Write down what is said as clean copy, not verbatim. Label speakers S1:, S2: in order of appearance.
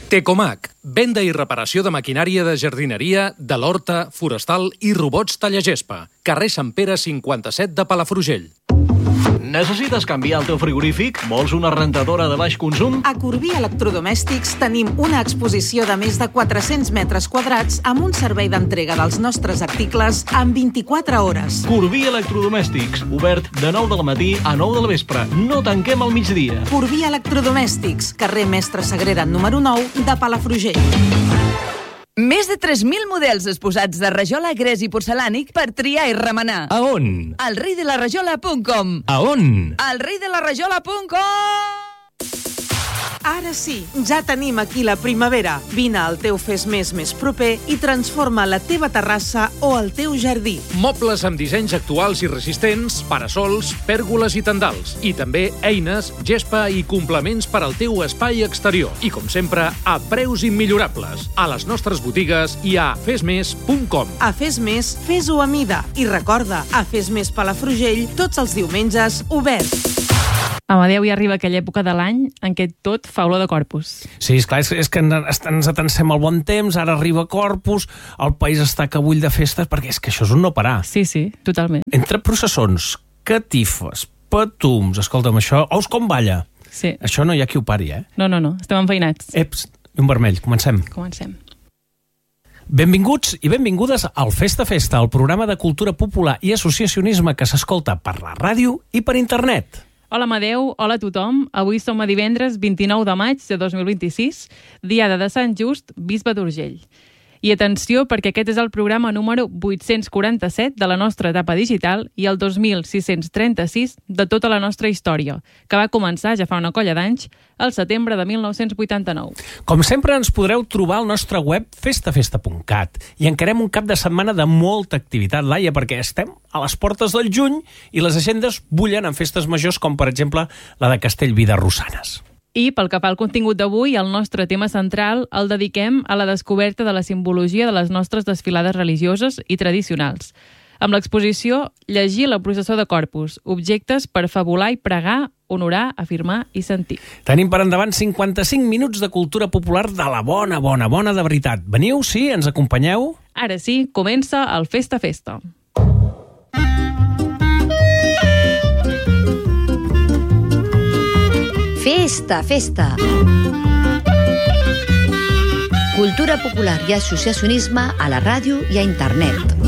S1: Tecomac, venda i reparació de maquinària de jardineria, de l'horta, forestal i robots tallagespa. Carrer Sant Pere 57 de Palafrugell.
S2: Necessites canviar el teu frigorífic? Vols una rentadora de baix consum?
S3: A Corbí Electrodomèstics tenim una exposició de més de 400 metres quadrats amb un servei d'entrega dels nostres articles en 24 hores.
S2: Corbí Electrodomèstics, obert de 9 del matí a 9 del vespre. No tanquem al migdia.
S3: Corbí Electrodomèstics, carrer Mestre Sagrera número 9 de Palafrugell.
S4: Més de 3.000 models exposats de rajola, gres i porcelànic per triar i remenar.
S5: A on?
S4: Al reidelarajola.com.
S5: A on?
S4: Al reidelarajola.com.
S3: Ara sí, ja tenim aquí la primavera. Vine al teu Fes Més proper i transforma la teva terrassa o el teu jardí.
S1: Mobles amb dissenys actuals i resistents, parasols, pèrgoles i tendals. I també eines, gespa i complements per al teu espai exterior. I com sempre, a preus immillorables. A les nostres botigues i a fesmes.com.
S3: A Fes Més, fes-ho a mida. I recorda, a Fes Més Palafrugell, tots els diumenges, obert.
S6: Amadeu, ja arriba aquella època de l'any en què tot fa olor de Corpus.
S5: Sí, esclar, és que ens atansem al bon temps, ara arriba Corpus, el país està que bull de festes, perquè és que això és un no parar.
S6: Sí, totalment.
S5: Entre processons, catifes, petums, escolta'm, això, ous com balla.
S6: Sí.
S5: Això no hi ha qui ho pari, eh?
S6: No, estem enfeinats.
S5: Eps, un vermell, comencem. Benvinguts i benvingudes al Festa, el programa de cultura popular i associacionisme que s'escolta per la ràdio i per internet.
S6: Hola Amadeu, hola a tothom. Avui som a divendres 29 de maig de 2026, diada de Sant Just, bisbe d'Urgell. I atenció, perquè aquest és el programa número 847 de la nostra etapa digital i el 2636 de tota la nostra història, que va començar ja fa una colla d'anys, al setembre de 1989.
S5: Com sempre ens podreu trobar al nostre web festafesta.cat i encarem un cap de setmana de molta activitat, Laia, perquè estem a les portes del juny i les agendes bullen en festes majors com, per exemple, la de Castellví de Rosanes.
S6: I pel que fa al contingut d'avui, el nostre tema central el dediquem a la descoberta de la simbologia de les nostres desfilades religioses i tradicionals. Amb l'exposició Llegir la processó de Corpus, objectes per fabular i pregar, honorar, afirmar i sentir.
S5: Tenim per endavant 55 minuts de cultura popular de la bona de veritat. Veniu, sí? Ens acompanyeu?
S6: Ara sí, comença el Festa.
S7: Festa. Cultura popular i associacionisme a la ràdio i a internet.